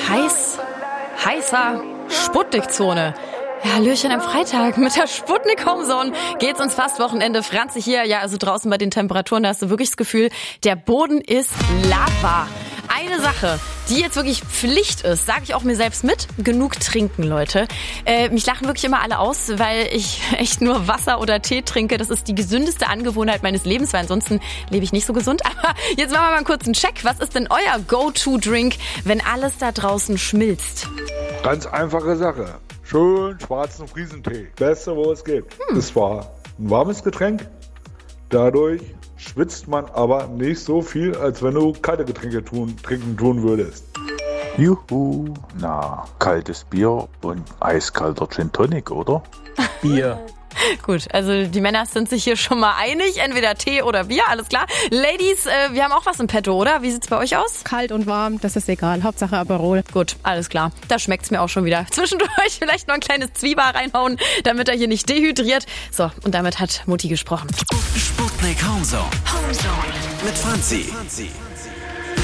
heißer Sputnik-Zone. Ja, Hallöchen am Freitag. Mit der Sputnik Homezone geht's ins Fastwochenende. Franzi hier, ja, also draußen bei den Temperaturen, da hast du wirklich das Gefühl, der Boden ist Lava. Eine Sache, die jetzt wirklich Pflicht ist, sage ich auch mir selbst mit, genug trinken, Leute. Mich lachen wirklich immer alle aus, weil ich echt nur Wasser oder Tee trinke. Das ist die gesündeste Angewohnheit meines Lebens, weil ansonsten lebe ich nicht so gesund. Aber jetzt machen wir mal einen kurzen Check. Was ist denn euer Go-To-Drink, wenn alles da draußen schmilzt? Ganz einfache Sache. Schön schwarzen Friesentee. Beste, wo es gibt. Das war ein warmes Getränk. Dadurch schwitzt man aber nicht so viel, als wenn du kalte Getränke trinken tun würdest. Juhu, na, kaltes Bier und eiskalter Gin Tonic, oder? Bier. Gut, also die Männer sind sich hier schon mal einig, entweder Tee oder Bier, alles klar. Ladies, wir haben auch was im Petto, oder? Wie sieht's bei euch aus? Kalt und warm, das ist egal. Hauptsache Aperol. Gut, alles klar. Da schmeckt's mir auch schon wieder. Zwischendurch vielleicht noch ein kleines Zwieber reinhauen, damit er hier nicht dehydriert. So, und damit hat Mutti gesprochen. Sputnik Homezone. Mit Franzi.